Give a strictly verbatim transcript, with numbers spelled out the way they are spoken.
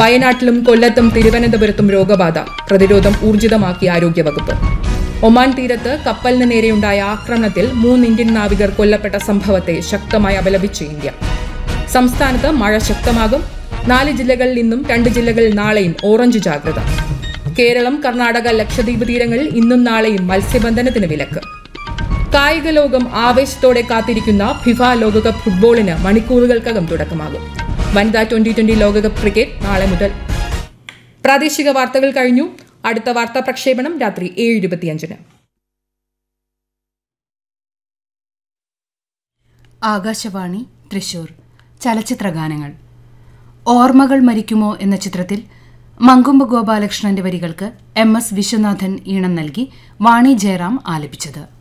വയനാട്ടിലും കൊല്ലത്തും തിരുവനന്തപുരത്തും രോഗബാധ. പ്രതിരോധം ഊർജിതമാക്കി ആരോഗ്യവകുപ്പ്. ഒമാൻ തീരത്ത് കപ്പലിന് നേരെയുണ്ടായ ആക്രമണത്തിൽ മൂന്ന് ഇന്ത്യൻ നാവികർ കൊല്ലപ്പെട്ട സംഭവത്തെ ശക്തമായി അപലപിച്ച് ഇന്ത്യ. സംസ്ഥാനത്ത് മഴ ശക്തമാകും. നാല് ജില്ലകളിൽ ഇന്നും രണ്ട് ജില്ലകളിൽ നാളെയും ഓറഞ്ച് ജാഗ്രത. കേരളം, കർണാടക, ലക്ഷദ്വീപ് തീരങ്ങളിൽ ഇന്നും നാളെയും മത്സ്യബന്ധനത്തിന് വിലക്ക്. കായിക ലോകം ആവേശത്തോടെ കാത്തിരിക്കുന്ന ഫിഫ ലോകകപ്പ് ഫുട്ബോളിന് മണിക്കൂറുകൾക്കകം തുടക്കമാകും. വനിതാ ട്വന്റി ട്വന്റി ലോകകപ്പ് ക്രിക്കറ്റ് നാളെ മുതൽ. പ്രാദേശിക വാർത്തകൾ കഴിഞ്ഞു. അടുത്ത വാർത്താ പ്രക്ഷേപണം രാത്രി ഏഴ് ഇരുപത്തിയഞ്ചിന്. ആകാശവാണി തൃശൂർ. ചലച്ചിത്ര ഗാനങ്ങൾ. ഓർമ്മകൾ മരിക്കുമോ എന്ന ചിത്രത്തിൽ മങ്കൊമ്പ് ഗോപാലകൃഷ്ണന്റെ വരികൾക്ക് എം എസ് വിശ്വനാഥൻ ഈണം നൽകി വാണി ജയറാം ആലപിച്ചത്.